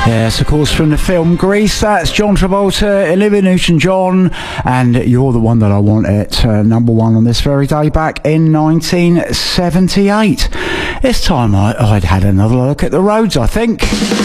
Yes, of course, from the film Grease. That's John Travolta, Olivia Newton-John, and You're the One That I Want at number one on this very day back in 1978. It's time I'd had another look at the roads, I think.